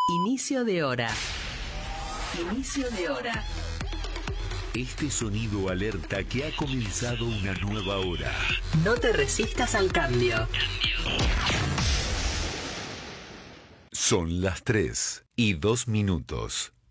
Inicio de hora. Inicio de hora. Este sonido alerta que ha comenzado una nueva hora. No te resistas al cambio. Son las 3:02.